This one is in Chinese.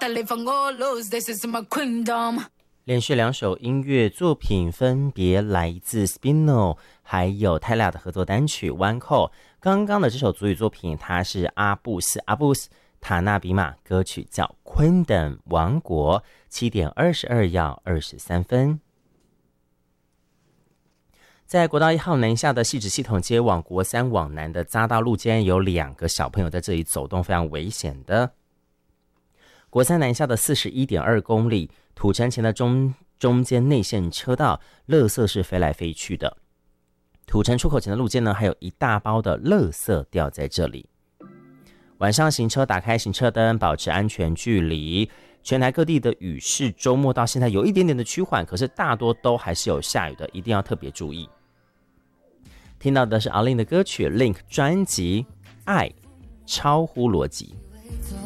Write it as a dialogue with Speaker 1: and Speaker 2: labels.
Speaker 1: 连续2首音乐作品分别来自 Spino 还有 Tyla 的合作单曲 One Call。 刚刚的这首族语作品它是阿布斯塔纳比马，歌曲叫 Queendom 王国。7点22要23分。在国道1号南下的汐止系统街往国三往南的匝道路间，有2个小朋友在这里走动，非常危险的。国三南下的 41.2 公里，土城前的中间内线车道，垃圾是飞来飞去的。土城出口前的路肩呢，还有一大包的垃圾掉在这里。晚上行车打开行车灯，保持安全距离。全台各地的雨势周末到现在有一点点的趋缓，可是大多都还是有下雨的，一定要特别注意。听到的是阿令的歌曲 Link 专辑《爱超乎逻辑》。